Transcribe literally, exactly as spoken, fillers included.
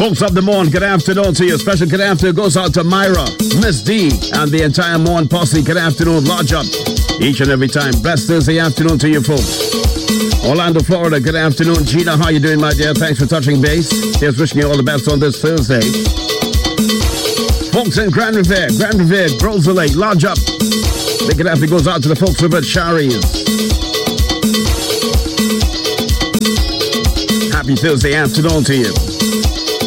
Folks of the Morn, good afternoon to you. Special good afternoon goes out to Myra, Miss D, and the entire Morn posse. Good afternoon, lodge up each and every time. Blessed Thursday afternoon to you folks. Orlando, Florida, good afternoon. Gina, how you doing, my dear? Thanks for touching base. Here's wishing you all the best on this Thursday. Folks in Grand Revere, Grand Revere, Groves Lake, lodge up. Big good afternoon goes out to the folks over at Shari's. Happy Thursday afternoon to you.